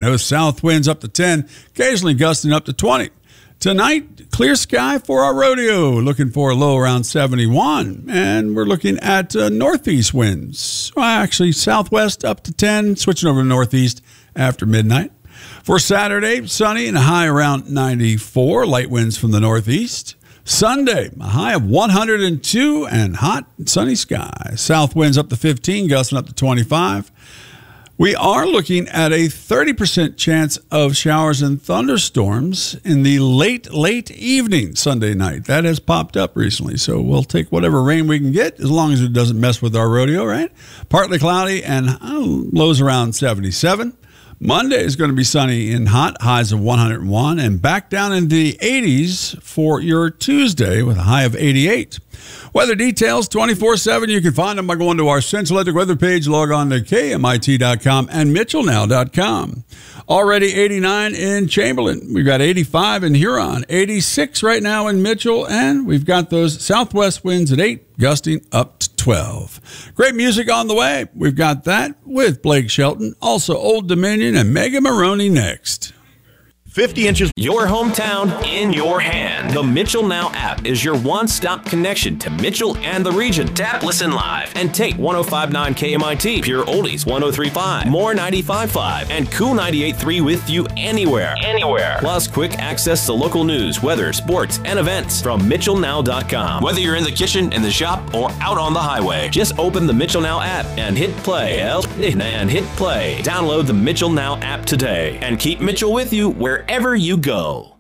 Those south winds up to 10, occasionally gusting up to 20. Tonight, clear sky for our rodeo. Looking for a low around 71. And we're looking at northeast winds. Well, actually, southwest up to 10, switching over to northeast after midnight. For Saturday, sunny and a high around 94. Light winds from the northeast. Sunday, a high of 102 and hot sunny sky. South winds up to 15, gusting up to 25. We are looking at a 30% chance of showers and thunderstorms in the late evening Sunday night. That has popped up recently, so we'll take whatever rain we can get as long as it doesn't mess with our rodeo, right? Partly cloudy and lows around 77. Monday is going to be sunny and hot, highs of 101, and back down into the 80s for your Tuesday with a high of 88. Weather details 24/7. You can find them by going to our Central Electric weather page. Log on to KMIT.com and MitchellNow.com. Already 89 in Chamberlain. We've got 85 in Huron, 86 right now in Mitchell, and we've got those southwest winds at 8, gusting up to 12. Great music on the way. We've got that with Blake Shelton, also Old Dominion, and Megan Maroney next. 50 inches. Your hometown in your hand. The Mitchell Now app is your one-stop connection to Mitchell and the region. Tap, listen live, and take 105.9 KMIT, Pure Oldies 103.5, More 95.5, and Cool 98.3 with you anywhere. Plus, quick access to local news, weather, sports, and events from MitchellNow.com. Whether you're in the kitchen, in the shop, or out on the highway, just open the Mitchell Now app and hit play. Download the Mitchell Now app today and keep Mitchell with you wherever you go.